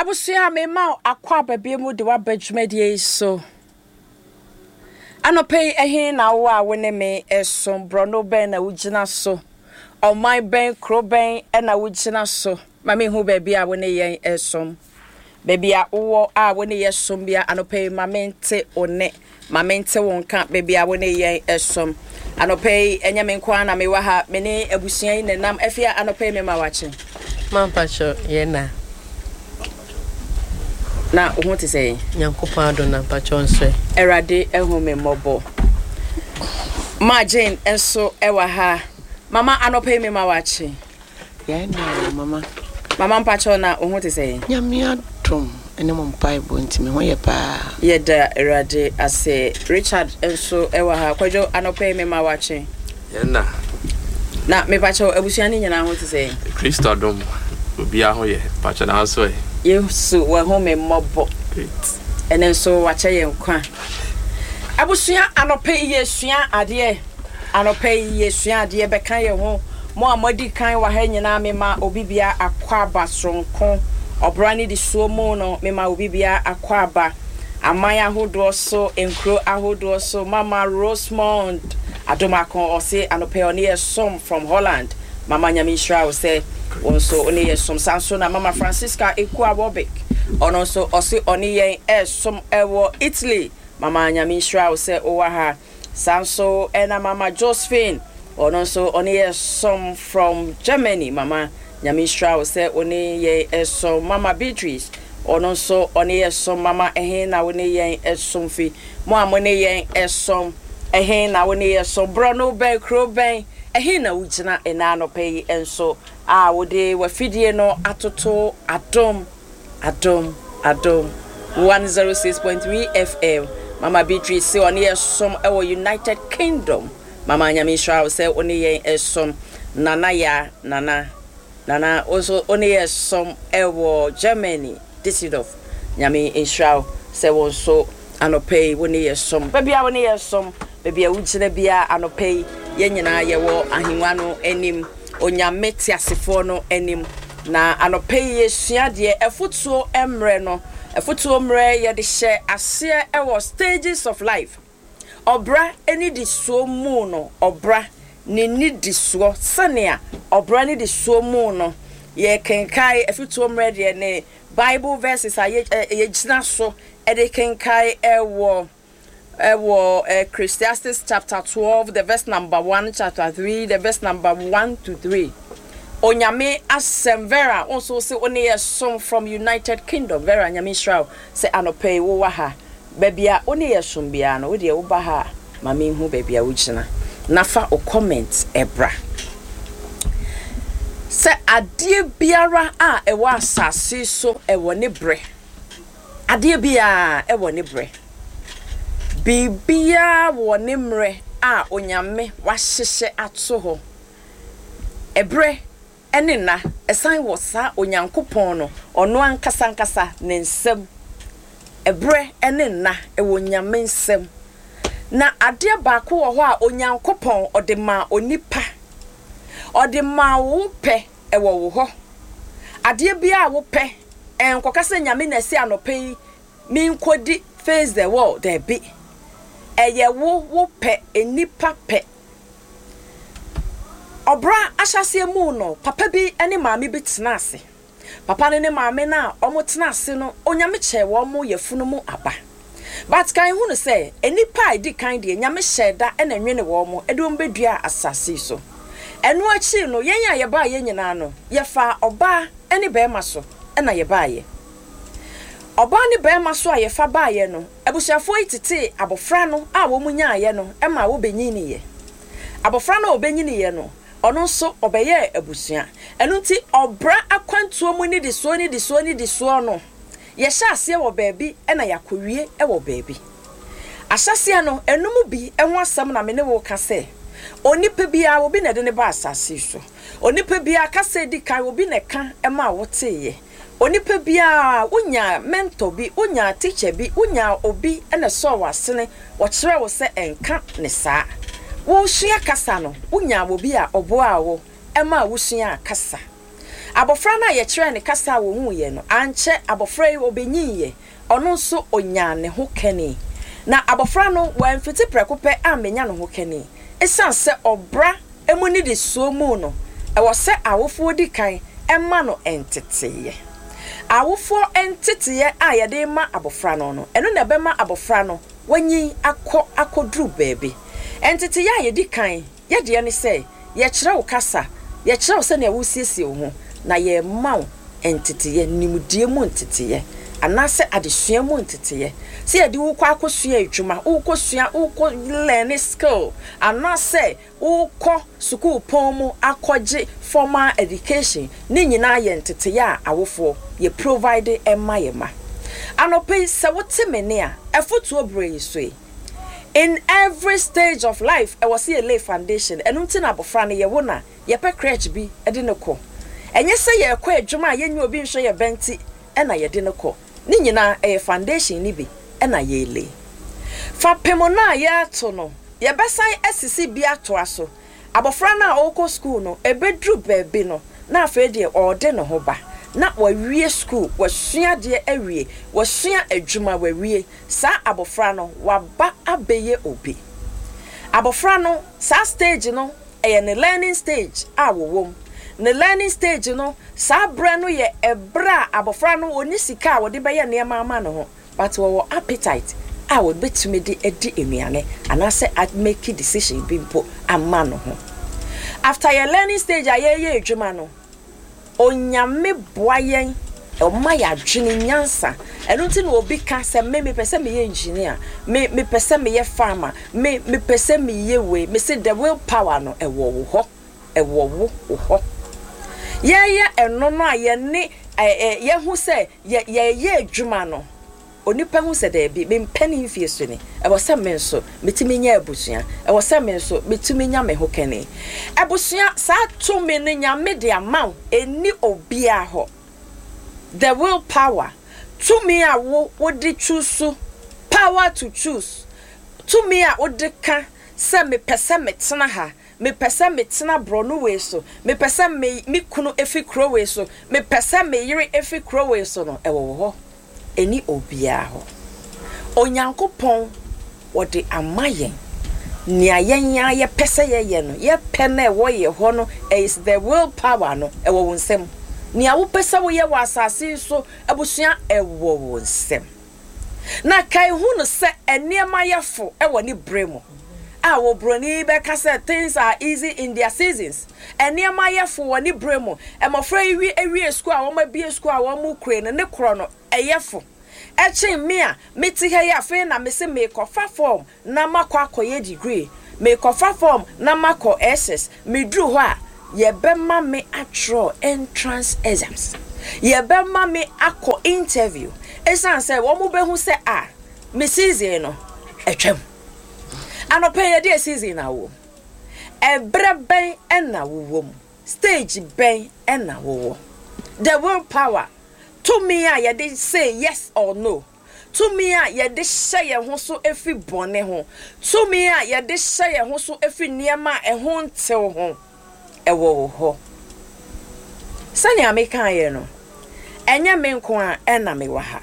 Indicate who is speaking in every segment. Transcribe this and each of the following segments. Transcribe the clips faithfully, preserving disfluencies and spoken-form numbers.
Speaker 1: Abusia me ma akwa baby mu de wa badwumadie so. Anope ehin na wo a wo ne me esom brono ben na wugina so. O my ben kro ben e na wugina so. Ma me hu baby a wo ne yen esom. Baby a wo a wo ne yesom bia anope ma mente one. Ma mente won ka baby a wo ne yen esom. Anope enya me nkwa na me wa ha me ne abusua yi ne nam afia anope me ma wache.
Speaker 2: Mampacho ye na.
Speaker 1: Na ohun ti say
Speaker 2: Nyankopon adona pacho nso
Speaker 1: erade ehu me mobo ma Jane enso ewa ha mama anope me ma wache
Speaker 3: ya na mama
Speaker 1: mama pacho na ohun ti say
Speaker 3: nyame adom ene mo mpai bo ntimi ho ye pa
Speaker 1: ye da erade ase Richard enso ewa ha kwajo anope me ma wache
Speaker 4: ya na
Speaker 1: na me pacho abusia ni nyina ho ti say
Speaker 4: Kristo adom obi a ho ye pacho na so e
Speaker 1: Yesu wa home mobo enen so wache ye nkwa abusua anope yesua ade anope yesua ade be kan ye ho mo amadi kan wa ha nyina me ma obibia akwa abasronko obrani di so mo no me ma obibia akwa aba amaya hodo so enkro ahodo so mama Rosemond adomakon ose anope oni esom from Holland mama nyamishra say onso oni yesom sanso na mama Francisca Ekua Bobek onso osi oni yen esom ewo Italy mama nyamishra say owaha sanso ena mama Josephine onso oni yesom from Germany mama nyamishra say oni yen esom mama Beatrice onso oni yesom mama ehin na oni yen esom fi mo amone yen esom ehin na oni yesom brono ben kro ben ehin na ugina enano pay enso a wode wafidie no atoto adom adom adom one oh six point three F M mama Beatrice say oni esom ewo United Kingdom mama nyamishra say oni yen esom nana ya nana nana also oni esom ewo Germany Düsseldorf nyami ishra say wonso anope woni esom baby a woni esom baby a wugina bia anope yenyina yewo ahinwa no enim onyame tiasefo no enim na anope yesua de efutuo emre no efutuo mre ye de hye ase ewo stages of life obra eni di so mu no obra ni ni di so sania obra ni di so mu no ye kenkai efutuo mre de ne Bible verses aye ye gina so e de kenkai ewo ewo Ecclesiastes chapter twelve the verse number one, chapter three the verse number one to three. Onyame asem vera also say oni yesom from United Kingdom vera nyame shraw say anope wo wa ha babia oni yesom bia no wo de wo ba ha ma me hu babia wo gina nafa o comment ebra say adie biara a ewo asase so ewo ne bre adie bia ewo ne bre bibia woni mre a onyame wahyehye ato ho ebre ene na esan wo sa onyankopon no ono ankasa ankasa ne nsem ebre ene na e wonyame nsem na ade baako wo ho a onyankopon ode ma onipa ode ma wo pe e wo wo ho ade bia wo pe enkokasa nyame na si anope mi nkodi face the world there be eye wo wo pe enipa pe obra ahyase mu no papa bi ene maame bi tena ase papa ne ne maame na omo tena ase no onyame che wo mo yefunu mu aba but kan hu no say enipa idi kan de nyame hyeda ena nwe ne wo mo edom bedua asase so eno achi no yenya ye ba ye nyina no ye fa oba ene be ma so ena ye ba ye oba ni be ma so aye fa ba ye no abusuafo itete abofra no a wo munya ye no e ma wo benyini ye abofra no obenyini ye no ono so obeye abusua enu nti obra akwantuo mu ni diso ni diso ni diso no ye hya ase wo baabi e na yakowie e wo baabi asase no enum bi enho asam na me ne wo ka se onipa bia wo bi na de ne ba asase so onipa bia ka se di kai wo bi na ka e ma wo teye onipa bia unya mentor bi unya teacher bi unya obi ena so wasene wo kire wo se enka ne saa wo hia kasa no unya obi a obo a wo ema wo hia kasa abofra na ye kire ne kasa wo hu ye no anche abofra yi obenyin ye ono nso onya ne ho kani na abofra no wan fiti prekope amenya ne ho kani esan se obra emu ni de so mu no e wo se awofo di kan emma no enteteye awofo enteteye a ye de ma abofra no no eno na be ma abofra no wanyi akọ akodru baabi entete ya ye di kan ye de ne se ye kire wo kasa ye kire wo se na wo siesie wo ho na ye ma wo entete ye nimudie mu entete ye anase adesua mu entete ye se ye di wo kwa akosua adwuma wo kosua wo ko learn skill anase wo ko school pon mu akọje formal education ni nyina ye entete ya awofo ye provide emma ye ma anope se wote mene a efoto obre so in every stage of life I was see a lay foundation enunti na abofra ne ye wona ye pe crèche bi e de ne ko enye se ye kwa adwuma ye nyu obi nhwe ye benti e na ye de ne ko ni nyina e foundation ni bi e na ye le fa pemona ye ato no ye besan asisi bi ato aso abofra na okọ school no ebedru baabi no na afa de o de ne ho ba na wawie school wasua de awie wasua adwuma wawie sa abofra no waba abeye obi abofra no sa stage no e ne learning stage a wowom ne learning stage no sa bra no ye ebra abofra no oni sika wo de beye ne ma ma no ho but wo appetite a wo betumi de edi enuane anase at make decision bi mpo amma no ho after your learning stage ayeye adwuma no onyame boayen e ma ya dwene nyansa eno nti no obi ka se me me pese me ye engineer me me pese me ye farmer me me pese me ye we me say the will power no e wo wo ho e wo wo ho ye ye eno no aye ne ye hu se ye ye adwuma no onipa hu se da bi me mpani fie so ni e wo se me nso metimi nya abusua e wo se me nso metimi nya me ho kene abusua sa to me ne nya me de amaw eni obia ho the will power to me a wo wo de choose power to choose to me a wo de ka se me pese me tena ha me pese me tena bro no we so me pese me me kunu efi kro we so me pese me yiri efi kro we so no e wo ho eni obia ho onyankopon wode amayen ni ayenya ye pese ye ye no ye pene wo ye ho no is the will power no e wo nsem ni awo pese wo ye wa asase so abusua e wo nsem na kai hu no se eniema yefo e wo ni bremo a wo broni be ka say things are easy in their seasons eniema yefo wo ni bremo e mofra ewi ewi school a wo ma bi school a wo mu kure ne kro no eyefo echi me a meti he ya fe na me se me kofa form na makọ akoye degree me kofa form na makọ S S me dru ho a ye be ma me atro entrance exams ye be ma me akọ interview esan say wo mu be hu say ah me season no etwem anope ye de season na wo ebre ben na wo wo stage ben na wo the will power to me a ye de say yes or no to me a ye de hye ye ho so efi bone ho to me a ye de hye ye ho so efi niema e ho ntew ho e wo ho sani ameka ye no enye me nko a e na me wa ha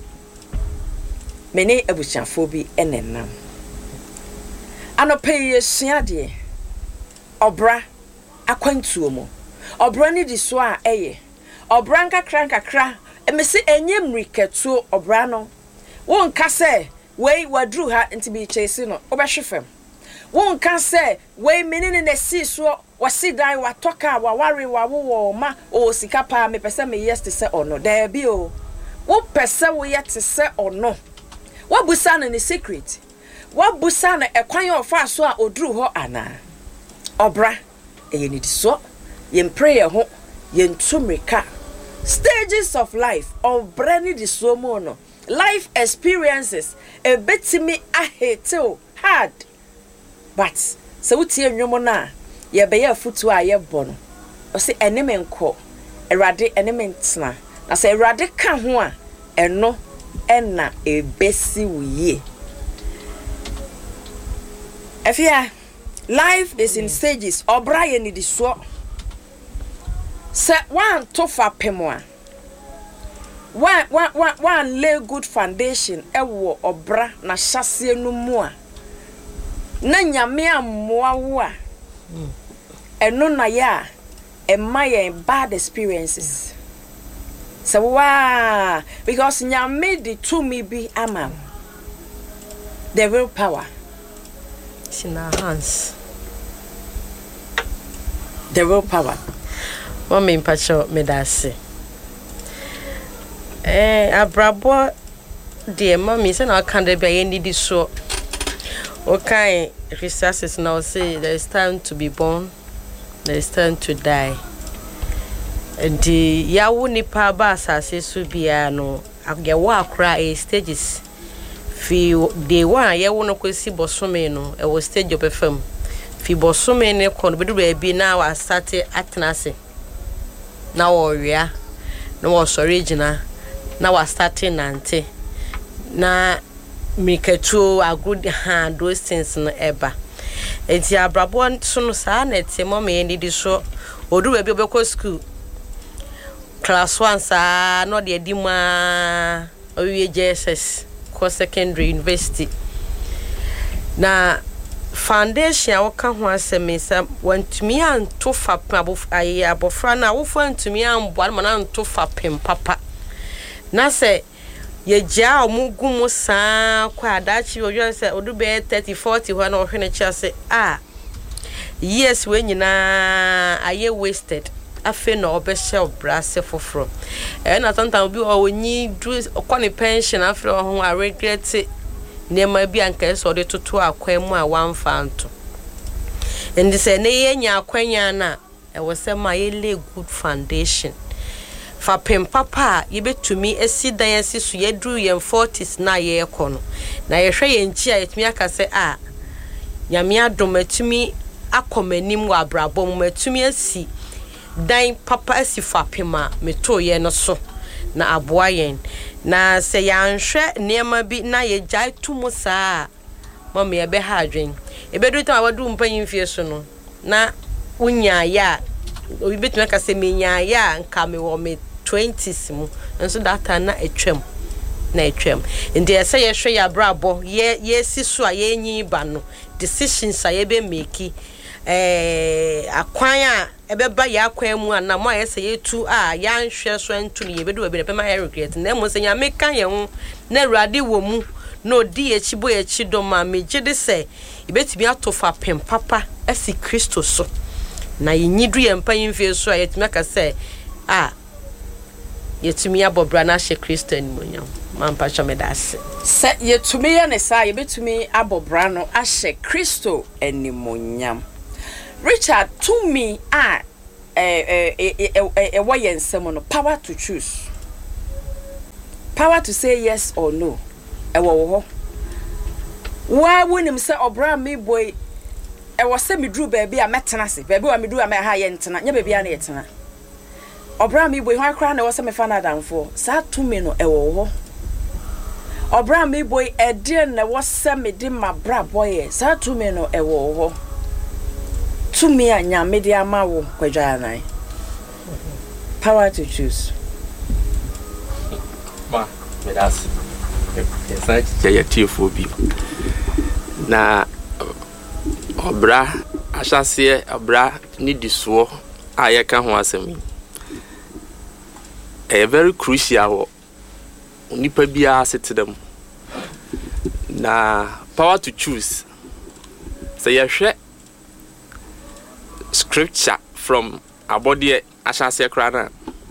Speaker 1: me ne abusiafo bi enenam anope ye sua de obra akwantuo mu obra ni di so a eye obra nkakra nkakra emesi enye mriketu obra no won ka se we wadru ha ntibi chesi no obehwefem won ka se we menene na si so wasidan watoka waware wawo ma o sika pa me pese me yes te se ono there bi o wo pese wo yet se ono wo busa na ni secret wo busa na ekwan ofa so a odru ho ana obra eye ni so ye prayer ho ye ntumrika stages of life of brand the so no life experiences a betimi ahetel hard but so wutie nwomo na ye be ya futu a ye bo no o se eneme nko erade eneme ntena na se erade ka ho a eno ena ebesi wuye afia life is in stages obra ye ni di so Se one to fa pemwa. One one one one lay good foundation ewo obra na hyase no mu a. Na nyame ammoa wo a. Eno na ya emma ye bad experiences. So wow, because nyame di to me be ama. The real power.
Speaker 2: It's in our hands.
Speaker 1: The real power.
Speaker 2: One main patcho me da se. Eh, abrabo dear mommy say na kan dey be need this so. Okay, resources now say there is time to be born, there is time to die. And the yawo nipa ba asase so bia no agyewo akra e stages. Fi day one yawo no kwesi bosome no e was stage obefam. Fi bosome ne kon bedu ba bi na wa start atenase. Na wo wia na wo sori gina na wa starting nante na miketu agud hand those things no eba enti abrabo so no sa na tie mama ye di so odu ba bi obekọ school class one sa no de di ma owie J S S ko secondary university na foundation awaka ho asemi sa wantumi anto fapem abof ayi abofra na wo fantumi ambo na anto fapem papa na se ye ja omugu mu saa kwa adachi ojo se odu be thirty forty ho na ohwe ne chia se ah yes we nyina aye wasted afi na obehye obrase foforo e na tantan obi o onyi du okone pension afi ho a regret nema bi anka so de toto akwan mu a wanfanto ndi se ne ye nya akwanya na e wo se ma ye lay good foundation fa pem papa ye betumi esi dan esi so ye dru ye forties na ye ekono na ye hwe ye nchi a yetumi aka se a nyame adom atumi akomanim wa abrabom matumi asi dan papa asi fa pem a meto ye no so na aboa yen na se ya nhwe nema bi na ye jai tumu saa mama ye be ha adwen e be do ta wadu mpanyin fie so no na unya ya obi betumi aka se menya ya nka me wo me twenties mu enso data na etwem na etwem ndi ese ye hwe ya brabo ye ye siso a ye nyi ba no decisions a ye be make eh akwan a ebeba ya akwan mu na mo ayese ye tu a ya nhwe so ntu ye bedu be be ma ya regret na mo se nya meka ye ho na awurade wo mu na odi echibo echido ma megide se ibetimi atofa pem papa esi Kristo so na yinyidu ye mpanyin fie so a yetumi aka se ah yetumi abobra na hye Kristo animonyam mampa chomedase
Speaker 1: se yetumi ye ne sa ye betumi abobra no ahye Kristo animonyam Richard to me ah eh eh eh eh what yen no power to choose power to say yes or no e wo ho wa wonim se obra me boy e wo se medru baabi a metena se baabi wa medru a me ha ye ntena nya baabi a na yetena obra me boy ho akra na wo se me fa na danfo sa to me no e wo ho obra me boy e de na wo se me de mabra boy sa to me no e wo ho to me anya me de ama wo kwadwa nan power to choose
Speaker 4: ma me das yes I tell you tifo bi na obra ashase obra ni diso aye ka ho asemi e very crucial onipa bia sete dem na power to choose say you hwe scripture from abodie ashase krana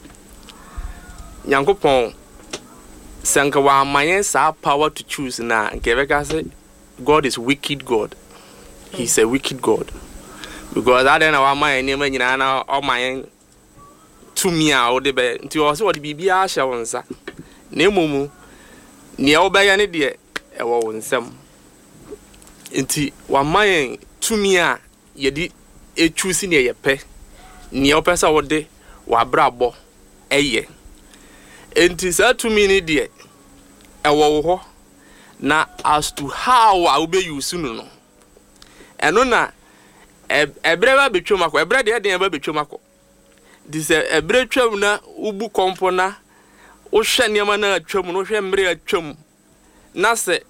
Speaker 4: nyankopon sanka wa mayen sa power to choose na nkebeka say God is wicked God. He's a wicked God. Because I don't know why my name and na all my to me out the bed until also what the bibia shawonsa. Nemumu ni obaya ne de e wo wonsam. Nti wa my to me a ye di e choose ne ye pe. Ni opesa wo de wa brabo eye. Nti sa to me ne de e wo ho na as to how I will be using no eno na ebreba betwomako ebre de de eba betwomako this a bread tram na ubu compona o shaniama na tram no hwe mre atwam na se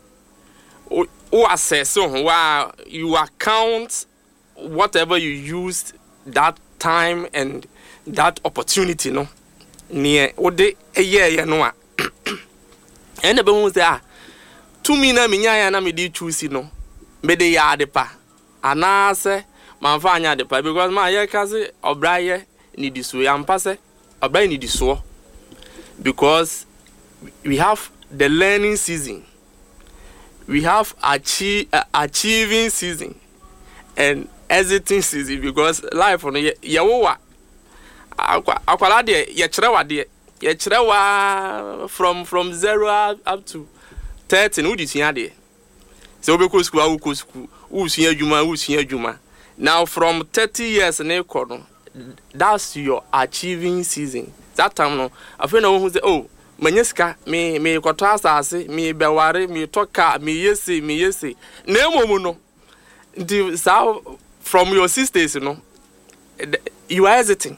Speaker 4: o assess wow you account whatever you used that time and that opportunity no near ode eye ye no a ene be hu say ah to me na menya ya na me dey choose no me dey ya de pa ana se man fa anya de pa because ma ye ka se obraye ni di so ya mpa se obraye ni di so because we have the learning season, we have achieve, uh, achieving season and exiting season because life on ye ye wo wa akwala de ye kire wa de ye kire wa from from zero up to thirty no di tua de so be ko school go school wo sua adwuma wo sua adwuma now from thirty years na e no that's your achieving season that time no afei na wo say oh manyeska me me kwato asase me beware me toka me yesi me yesi na emomu no the so from your sisters you know you are hesitating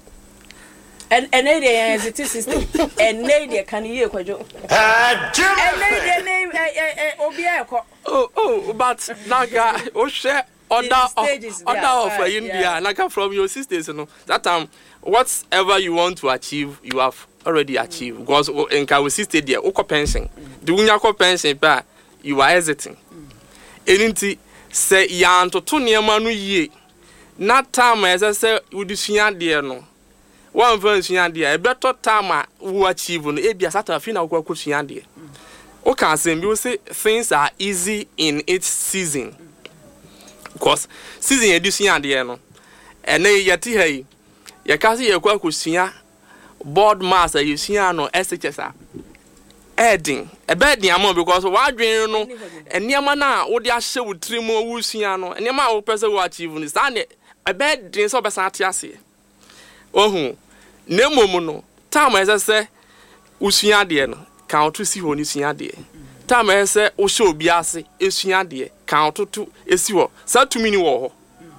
Speaker 1: and and they are hesitating system and they can hear kwajo ah jim and they name eh obi ekọ
Speaker 4: oh oh but naga o share other other of India naga from your sisters you know that time whatever you want to achieve you have already achieved because in our sister there o pension the unya ko pension pa you are hesitating eninti say ya ntoto niema no yie na time ese say udisua de no one van sua de e better time we achieve no e bia sata fi na ko akosua de o can say we say things are easy in its season because season edisua de no ene yati hai ya kasi ye ko akosua board master you see no S H S a heading e bed niam because wa dwen no eniam na wo de ahye wo trimu wo sua no eniam a wo pese wo achieve ni sa ne e bed din so besan ate ase ohu nemom no time ese wo sua de no kan to si ho ni sua de time ese wo hye obi ase esua de kan to to esi ho sa tumi ni wo ho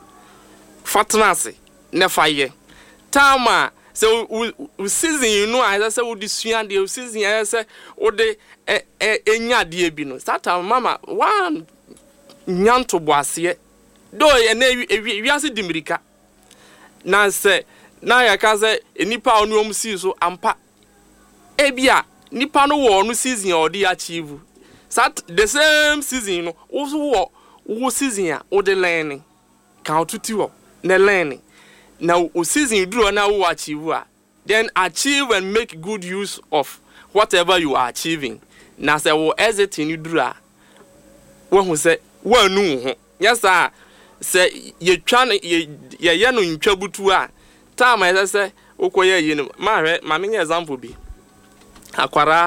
Speaker 4: fatna ase ne faye time so we season you know I say we disua de season I say we de enya de bi no start mama one nyanto boase do e na wiase dimirika na say na ya ka say enipa onu om si so ampa e bia nipa no wo no season o de achieve start the same season no wo wo season a wo de learning kan tuti wo na learning now season you do now what achieve then achieve and make good use of whatever you are achieving now say wo exit you do a when who say wanu ho yes sir say ye twa ye ye no ntwa butu a time I say okoye ye no ma hwe ma me example bi akwara